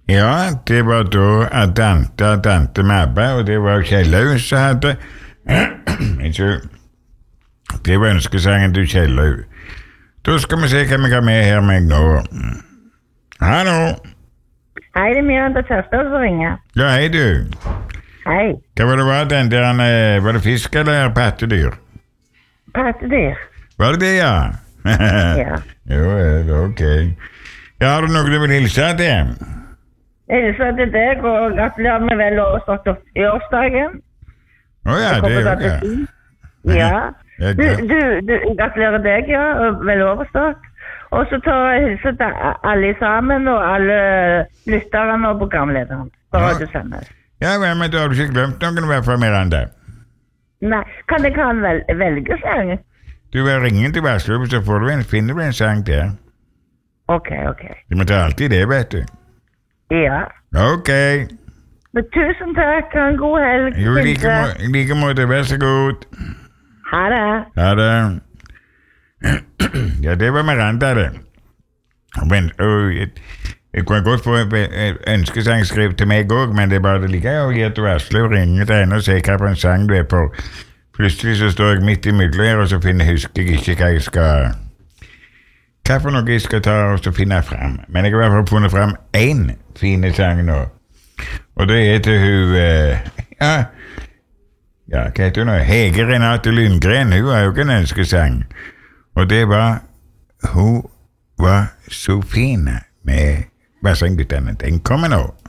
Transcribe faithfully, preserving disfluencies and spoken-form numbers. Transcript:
Ja, det var da at tante, tante Mabba, og det var Kjellaug som hadde det var ønskesangen til Kjellaug. Da skal vi se hva vi har med her meg nå. Hallo. Hei, det er Miranda Kjærstad som ringer. Ja, hei du. Hei. Hva var det var den der, var det fisk eller pattedyr? Pattedyr. Var det det, ja? Ja. Jo, ok. Ja, har du noe du vil hilse til? Hilse til deg, og gratulerer med vel overstått i årsdagen. Åja, det er jo det. Ja. Du, du, du, gratulerer deg, ja, og vel overstått. Og så tar jeg hilse til alle sammen, og alle lytterne og programlederne. På Radio Sandnes. Ja, men du har du ikke glemt noen i hvert fall, Miranda? Nei, kan jeg kan vel, velge sang? Du vil ringe til Vasslup, så får du en, finner du en sang der. Ok, ok. Du må ta alltid det, vet du. Ja. Ok. Men tusen takk, ha en god helg. Jo, i like, må, like måte, vær så god. Ha det. Ha det. Ja, det var Miranda, det. Men, og, jeg, jeg kunne godt få en ønskesang skrevet til meg også, men det er bare det like å gi til Vasslup, ringe til henne og se hva for en sang du er på. Plutselig så står jeg midt i midler her, og så finner, husker jeg ikke hva jeg skal... Hva for noe jeg skal ta og så finne frem. Men jeg har i hvert fall funnet frem en fine sang nå. Og det heter hun... Uh, ja, ja, hva heter hun nå? Hege Renate Lundgren. Hun har jo ikke en ønskesang. Og det var... Hun var så fin med bassengguttene. Den kommer nå.